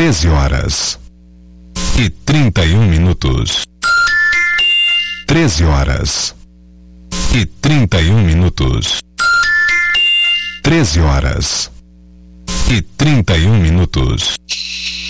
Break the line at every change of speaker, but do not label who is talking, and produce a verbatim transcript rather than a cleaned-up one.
treze horas e trinta e um minutos. treze horas e trinta e um minutos. treze horas e trinta e um minutos.